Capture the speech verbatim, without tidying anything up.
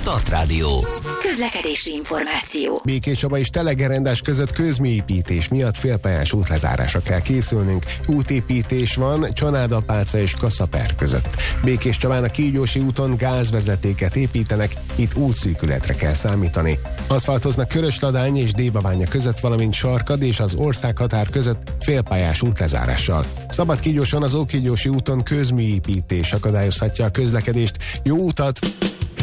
Start Rádió. Közlekedési információ. Békés Csaba és Telegerendás között közműépítés miatt félpályás útlezárásra kell készülnünk. Útépítés van Csanádapáca és Kaszaper között. Békés Csabán a Kígyósi úton gázvezetéket építenek, itt útszűkületre kell számítani. Aszfaltoznak Körösladány és Débaványa között, valamint Sarkad és az országhatár között félpályás útlezárással. Szabadkígyóson az Ókígyósi úton közműépítés akadályozhatja a közlekedést. Jó utat!